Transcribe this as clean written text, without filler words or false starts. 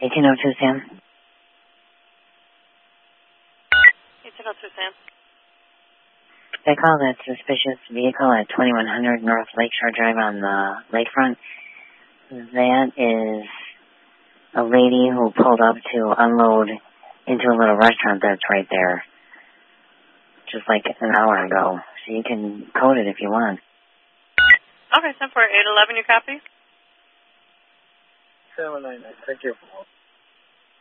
1802 Sam. 1802 Sam. They call that suspicious vehicle at 2100 North Lakeshore Drive on the lakefront. That is a lady who pulled up to unload into a little restaurant that's right there. Just like an hour ago. So you can code it if you want. Okay, 10-4, 811, you copy? 799, thank you.